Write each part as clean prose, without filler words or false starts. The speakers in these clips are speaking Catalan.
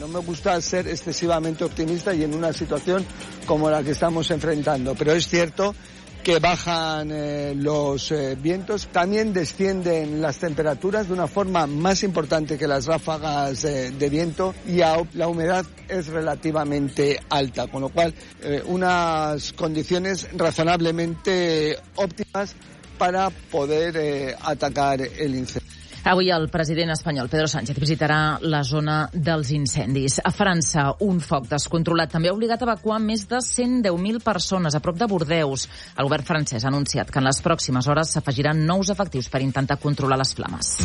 No me gusta ser excesivamente optimista y en una situación como la que estamos enfrentando, pero es cierto que bajan los vientos, también descienden las temperaturas de una forma más importante que las ráfagas de viento y la humedad es relativamente alta, con lo cual unas condiciones razonablemente óptimas para poder atacar el incendio. Avui el president espanyol, Pedro Sánchez, visitarà la zona dels incendis. A França, un foc descontrolat també ha obligat a evacuar més de 110.000 persones a prop de Bordeus. El govern francès ha anunciat que en les pròximes hores s'afegiran nous efectius per intentar controlar les flames.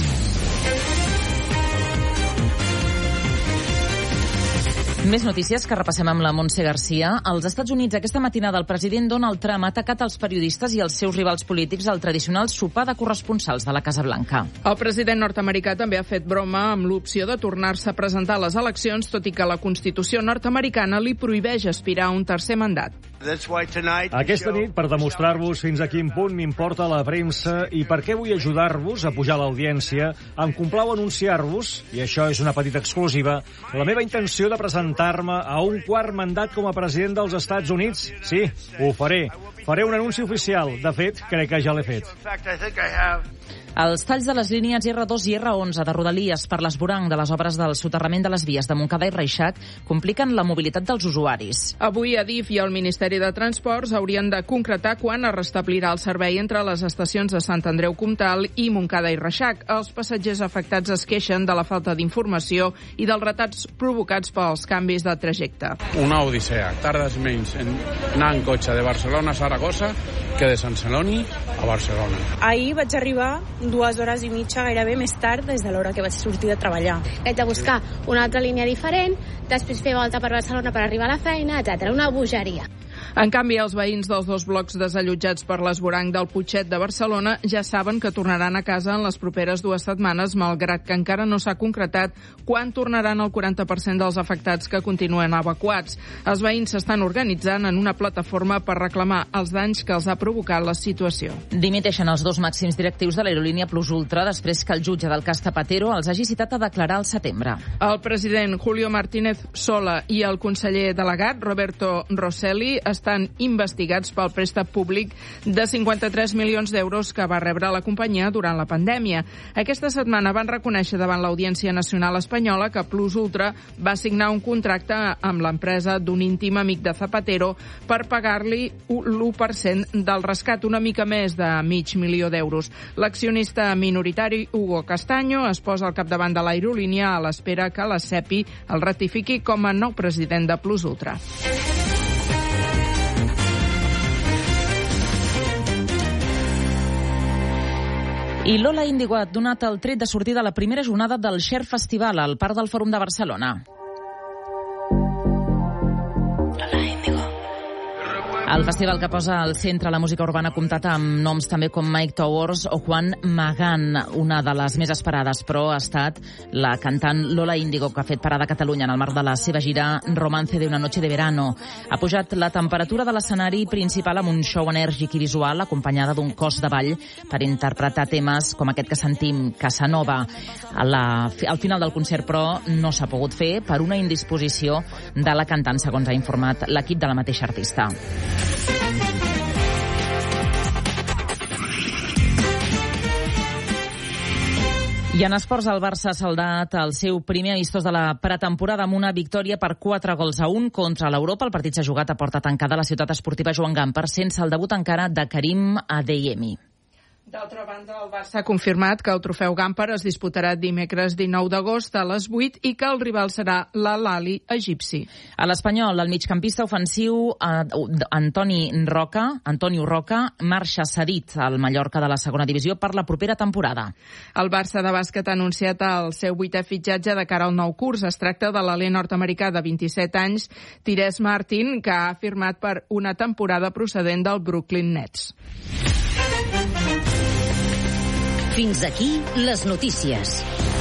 Més notícies que repassem amb la Montse Garcia. Als Estats Units, aquesta matinada, el president Donald Trump ha atacat els periodistes i els seus rivals polítics al tradicional sopar de corresponsals de la Casa Blanca. El president nord-americà també ha fet broma amb l'opció de tornar-se a presentar a les eleccions, tot i que la Constitució nord-americana li prohibeix aspirar a un tercer mandat. Aquesta nit, per demostrar-vos fins a quin punt m'importa la premsa i per què vull ajudar-vos a pujar l'audiència, em complau anunciar-vos, i això és una petita exclusiva, la meva intenció de presentar-me a un quart mandat com a president dels Estats Units. Sí, ho faré. Faré un anunci oficial. De fet, crec que ja l'he fet. Els talls de les línies R2 i R11 de Rodalies per l'esvoranc de les obres del soterrament de les vies de Montcada i Reixac compliquen la mobilitat dels usuaris. Avui Adif i el Ministeri de Transports haurien de concretar quan es restablirà el servei entre les estacions de Sant Andreu Comtal i Montcada i Reixac. Els passatgers afectats es queixen de la falta d'informació i dels retards provocats pels canvis de trajecte. Una odissea. Tardes menys en anar en cotxe de Barcelona a Saragossa que de Sant Celoni a Barcelona. Ahir vaig arribar 2 hores i mitja gairebé més tard des de l'hora que vaig sortir de treballar. Haig de buscar una altra línia diferent, després fer volta per Barcelona per arribar a la feina, etc. Una bogeria. En canvi, els veïns dels 2 blocs desallotjats per l'esvoranc del Putxet de Barcelona ja saben que tornaran a casa en les properes 2 setmanes, malgrat que encara no s'ha concretat quan tornaran el 40% dels afectats que continuen evacuats. Els veïns s'estan organitzant en una plataforma per reclamar els danys que els ha provocat la situació. Dimiteixen els 2 màxims directius de l'aerolínia Plus Ultra després que el jutge del cas Zapatero els hagi citat a declarar al setembre. El president Julio Martínez Sola i el conseller delegat Roberto Rosselli estan investigats pel préstec públic de 53 milions d'euros que va rebre la companyia durant la pandèmia. Aquesta setmana van reconèixer davant l'Audiència Nacional Espanyola que Plus Ultra va signar un contracte amb l'empresa d'un íntim amic de Zapatero per pagar-li l'1% del rescat, una mica més de $500.000 d'euros. L'accionista minoritari Hugo Castaño es posa al capdavant de l'aerolínia a l'espera que la SEPI el ratifiqui com a nou president de Plus Ultra. I Lola Índigo ha donat el tret de sortida a la primera jornada del Share Festival al Parc del Fòrum de Barcelona. El festival que posa al centre la música urbana ha comptat amb noms també com Mike Towers o Juan Magán. Una de les més esperades, però, ha estat la cantant Lola Índigo, que ha fet parada a Catalunya en el marc de la seva gira Romance de una noche de verano. Ha pujat la temperatura de l'escenari principal amb un show enèrgic i visual acompanyada d'un cos de ball per interpretar temes com aquest que sentim, Casanova. Al final del concert, però, no s'ha pogut fer per una indisposició de la cantant, segons ha informat l'equip de la mateixa artista. I en esports, el Barça ha saldat el seu primer amistós de la pretemporada amb una victòria per 4-1 contra l'Europa. El partit s'ha jugat a porta tancada a la ciutat esportiva Joan Gamper, sense el debut encara de Karim Adeyemi. D'altra banda, el Barça ha confirmat que el trofeu Gamper es disputarà dimecres 19 d'agost a les 8 i que el rival serà l'Al-Ahly egipci. A l'Espanyol, el migcampista ofensiu Antonio Roca marxa cedit al Mallorca de la segona divisió per la propera temporada. El Barça de bàsquet ha anunciat el seu 8è fitxatge de cara al nou curs. Es tracta de l'alè nord-americà de 27 anys, Tyrese Martin, que ha firmat per una temporada procedent del Brooklyn Nets. Fins aquí les notícies.